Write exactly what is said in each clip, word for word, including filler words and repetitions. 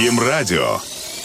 Русским-радио.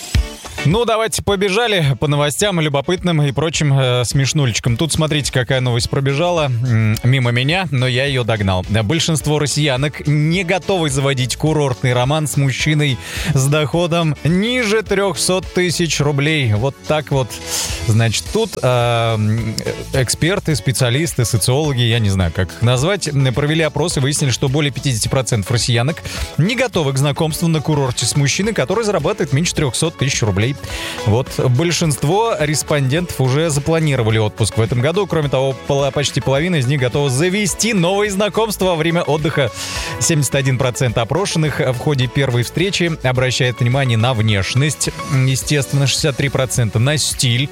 Ну, давайте побежали по новостям, любопытным и прочим э, смешнулечкам. Тут смотрите, какая новость пробежала м- мимо меня, но я ее догнал. Большинство россиянок не готовы заводить курортный роман с мужчиной с доходом ниже триста тысяч рублей. Вот так вот. Значит, тут э, эксперты, специалисты, социологи, я не знаю, как их назвать, провели опрос и выяснили, что более пятьдесят процентов россиянок не готовы к знакомству на курорте с мужчиной, который зарабатывает меньше триста тысяч рублей. Вот большинство респондентов уже запланировали отпуск в этом году. Кроме того, пол- почти половина из них готова завести новые знакомства во время отдыха. семьдесят один процент опрошенных в ходе первой встречи обращает внимание на внешность. Естественно, шестьдесят три процента на стиль.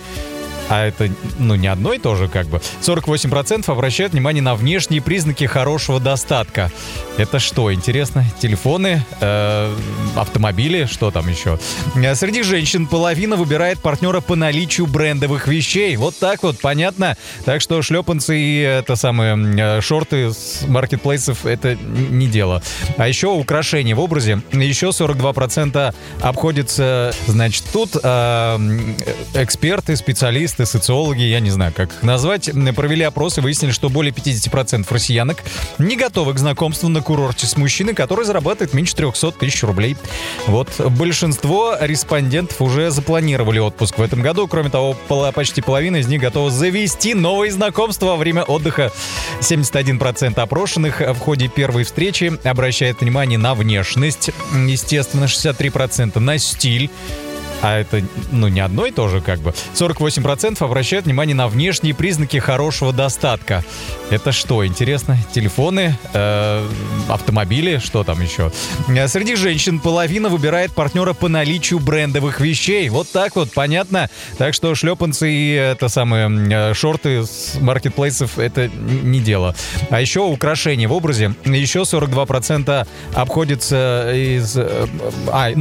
А это, ну, не одно и то же, как бы. сорок восемь процентов обращают внимание на внешние признаки хорошего достатка. Это что, интересно? Телефоны, э, автомобили, что там еще? Среди женщин половина выбирает партнера по наличию брендовых вещей. Вот так вот, понятно? Так что шлепанцы и это самое, шорты с маркетплейсов — это не дело. А еще украшения в образе. Еще сорок два процента обходятся, значит, тут э, эксперты, специалисты, социологи, я не знаю, как их назвать, провели опрос и выяснили, что более пятьдесят процентов россиянок не готовы к знакомству на курорте с мужчиной, который зарабатывает меньше триста тысяч рублей. Вот большинство респондентов уже запланировали отпуск в этом году. Кроме того, пол- почти половина из них готова завести новые знакомства во время отдыха. семьдесят один процент опрошенных в ходе первой встречи обращает внимание на внешность. Естественно, шестьдесят три процента на стиль. А это, ну, не одно и то же, как бы. сорок восемь процентов обращают внимание на внешние признаки хорошего достатка. Это что, интересно? Телефоны, э, автомобили, что там еще? Среди женщин половина выбирает партнера по наличию брендовых вещей. Вот так вот, понятно? Так что шлепанцы и это самое, шорты с маркетплейсов — это не дело. А еще украшения в образе. Еще сорок два процента обходятся из... А,